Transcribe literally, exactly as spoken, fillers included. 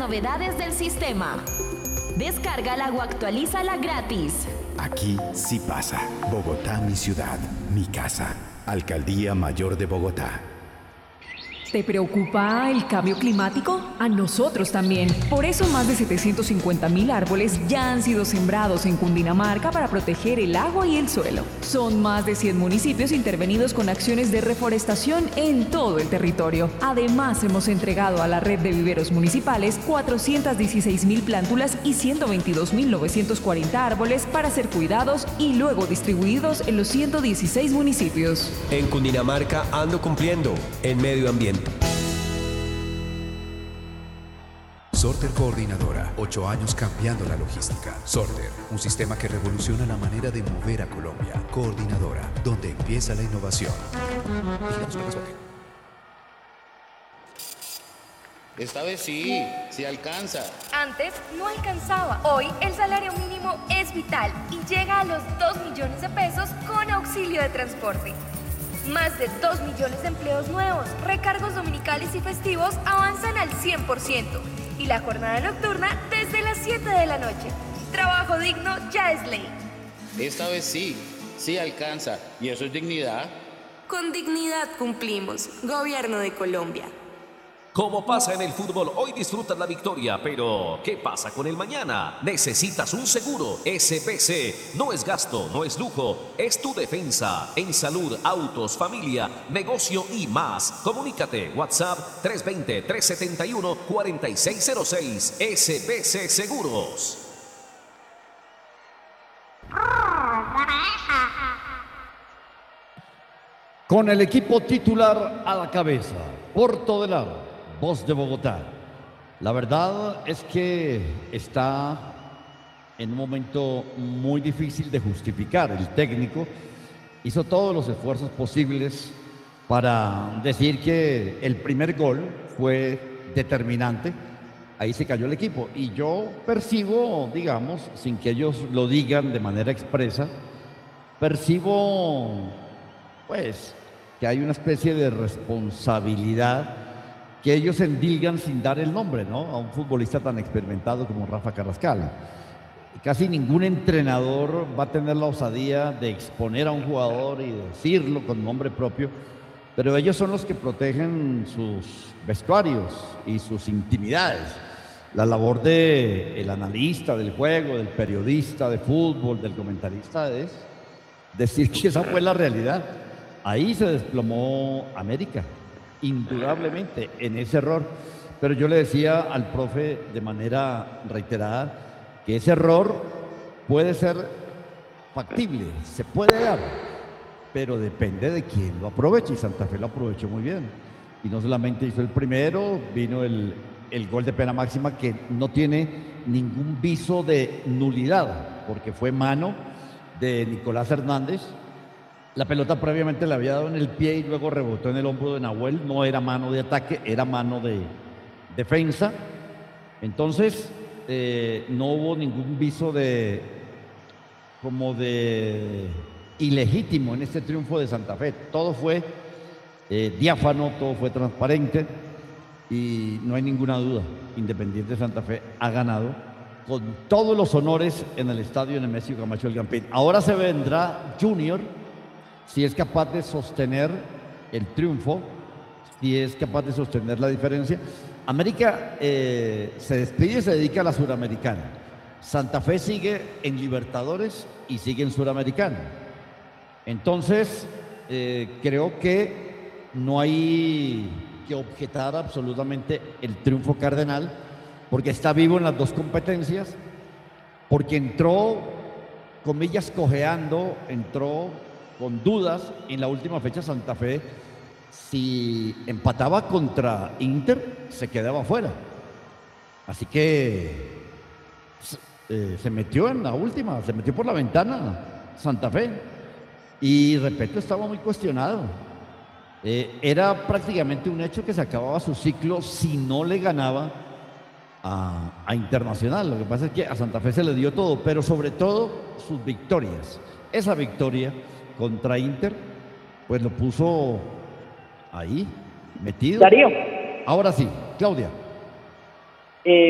novedades del sistema. Descárgala o actualízala gratis. Aquí sí pasa. Bogotá, mi ciudad, mi casa. Alcaldía Mayor de Bogotá. ¿Te preocupa el cambio climático? A nosotros también. Por eso más de setecientos cincuenta mil árboles ya han sido sembrados en Cundinamarca para proteger el agua y el suelo. Son más de cien municipios intervenidos con acciones de reforestación en todo el territorio. Además, hemos entregado a la red de viveros municipales cuatrocientas dieciséis mil plántulas y ciento veintidós mil novecientos cuarenta árboles para ser cuidados y luego distribuidos en los ciento dieciséis municipios. En Cundinamarca ando cumpliendo en medio ambiente. Sorter Coordinadora, ocho años cambiando la logística. Sorter, un sistema que revoluciona la manera de mover a Colombia. Coordinadora, donde empieza la innovación. Vigilamos que responde. Esta vez sí, sí alcanza. Antes no alcanzaba. Hoy el salario mínimo es vital y llega a los dos millones de pesos con auxilio de transporte. Más de dos millones de empleos nuevos, recargos dominicales y festivos avanzan al cien por ciento y la jornada nocturna desde las siete de la noche. Trabajo digno ya es ley. Esta vez sí, sí alcanza. ¿Y eso es dignidad? Con dignidad cumplimos. Gobierno de Colombia. Como pasa en el fútbol, hoy disfrutas la victoria, pero ¿qué pasa con el mañana? Necesitas un seguro. S P C no es gasto, no es lujo, es tu defensa. En salud, autos, familia, negocio y más. Comunícate, WhatsApp tres dos cero, tres siete uno, cuatro seis cero seis. S P C Seguros. Con el equipo titular a la cabeza, Porto del Aro, Voz de Bogotá. La verdad es que está en un momento muy difícil de justificar. El técnico hizo todos los esfuerzos posibles para decir que el primer gol fue determinante. Ahí se cayó el equipo. Y yo percibo, digamos, sin que ellos lo digan de manera expresa, percibo, pues, que hay una especie de responsabilidad que ellos endilgan sin dar el nombre, ¿no? A un futbolista tan experimentado como Rafa Carrascal. Casi ningún entrenador va a tener la osadía de exponer a un jugador y decirlo con nombre propio, pero ellos son los que protegen sus vestuarios y sus intimidades. La labor del analista del juego, del periodista de fútbol, del comentarista es decir que esa fue la realidad. Ahí se desplomó América, indudablemente, en ese error. Pero yo le decía al profe de manera reiterada que ese error puede ser factible, se puede dar, pero depende de quién lo aproveche, y Santa Fe lo aprovechó muy bien. Y no solamente hizo el primero, vino el, el gol de pena máxima que no tiene ningún viso de nulidad, porque fue mano de Nicolás Hernández. La pelota previamente le había dado en el pie y luego rebotó en el hombro de Nahuel. No era mano de ataque, era mano de defensa. Entonces, eh, no hubo ningún viso de como de ilegítimo en este triunfo de Santa Fe. Todo fue eh, diáfano, todo fue transparente y no hay ninguna duda. Independiente Santa Fe ha ganado con todos los honores en el estadio Nemesio Camacho del Campín. Ahora se vendrá Junior, si es capaz de sostener el triunfo, si es capaz de sostener la diferencia. América eh, se despide y se dedica a la Suramericana. Santa Fe sigue en Libertadores y sigue en Suramericana. Entonces, eh, creo que no hay que objetar absolutamente el triunfo cardenal, porque está vivo en las dos competencias, porque entró, comillas, cojeando, entró con dudas en la última fecha. Santa Fe, si empataba contra Inter, se quedaba fuera. Así que eh, se metió en la última, se metió por la ventana Santa Fe. Y repito, estaba muy cuestionado. Eh, era prácticamente un hecho que se acababa su ciclo si no le ganaba a, a Internacional. Lo que pasa es que a Santa Fe se le dio todo, pero sobre todo sus victorias. Esa victoria contra Inter, pues lo puso ahí, metido. Darío. Ahora sí, Claudia. Eh,